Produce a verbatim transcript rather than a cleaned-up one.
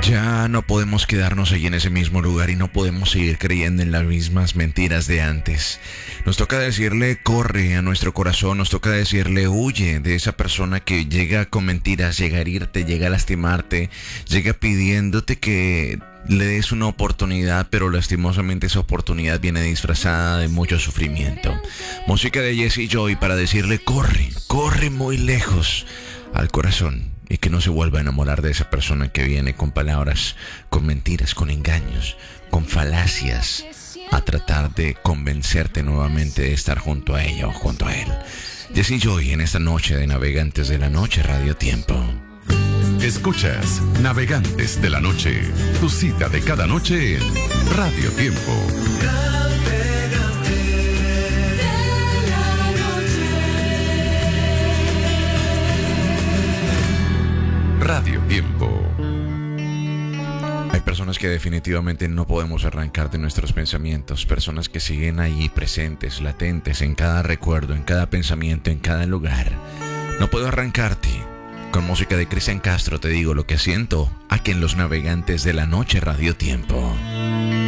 Ya no podemos quedarnos ahí en ese mismo lugar y no podemos seguir creyendo en las mismas mentiras de antes. Nos toca decirle corre a nuestro corazón, nos toca decirle huye de esa persona que llega con mentiras, llega a herirte, llega a lastimarte, llega pidiéndote que le des una oportunidad, pero lastimosamente esa oportunidad viene disfrazada de mucho sufrimiento. Música de Jesse Joy para decirle corre, corre muy lejos al corazón y que no se vuelva a enamorar de esa persona que viene con palabras, con mentiras, con engaños, con falacias a tratar de convencerte nuevamente de estar junto a ella o junto a él. Jesse Joy en esta noche de Navegantes de la Noche, Radio Tiempo. Escuchas Navegantes de la Noche, tu cita de cada noche en Radio Tiempo. Radio Tiempo. Hay personas que definitivamente no podemos arrancar de nuestros pensamientos, personas que siguen ahí presentes, latentes en cada recuerdo, en cada pensamiento, en cada lugar. No puedo arrancarte. Con música de Cristian Castro te digo lo que siento aquí en Los Navegantes de la Noche, Radio Tiempo.